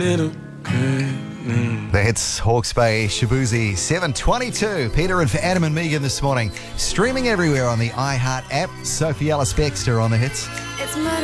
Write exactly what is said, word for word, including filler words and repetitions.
The hits Hawke's Bay, Shabuzi, seven twenty-two. Peter in for Adam and Megan this morning. Streaming everywhere on the iHeart app. Sophie Ellis-Bextor on the hits. It's murder.